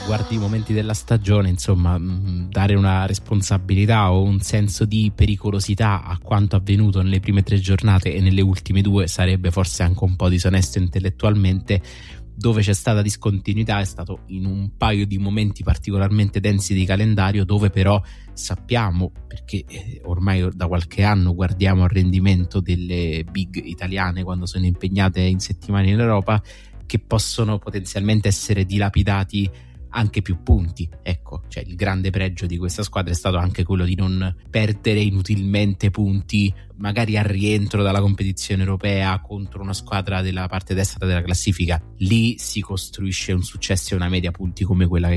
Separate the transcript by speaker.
Speaker 1: guardi i momenti della stagione, insomma, dare una responsabilità o un senso di pericolosità a quanto avvenuto nelle prime 3 giornate e nelle ultime 2 sarebbe forse anche un po' disonesto intellettualmente. Dove c'è stata discontinuità è stato in un paio di momenti particolarmente densi di calendario, dove però sappiamo, perché ormai da qualche anno guardiamo al rendimento delle big italiane quando sono impegnate in settimane in Europa, che possono potenzialmente essere dilapidati anche più punti. Ecco, cioè il grande pregio di questa squadra è stato anche quello di non perdere inutilmente punti magari al rientro dalla competizione europea contro una squadra della parte destra della classifica. Lì si costruisce un successo e una media punti come quella che